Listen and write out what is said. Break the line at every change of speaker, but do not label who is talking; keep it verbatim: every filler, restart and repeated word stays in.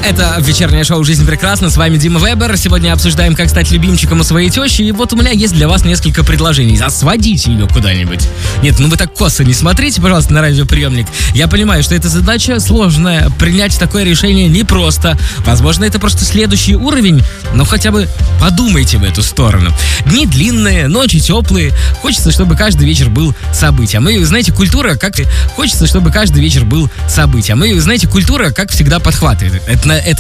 Это вечернее шоу «Жизнь прекрасна». С вами Дима Вебер. Сегодня обсуждаем, как стать любимчиком у своей тещи. И вот у меня есть для вас несколько предложений. А сводите ее куда-нибудь. Нет, ну вы так косо не смотрите, пожалуйста, на радиоприемник. Я понимаю, что эта задача сложная. Принять такое решение непросто. Возможно, это просто следующий уровень, но хотя бы подумайте в эту сторону. Дни длинные, ночи теплые. Хочется, чтобы каждый вечер был событием. И, знаете, культура, как... Хочется, чтобы каждый вечер был событием. И, знаете, культура, как всегда, подхватывает. Это, это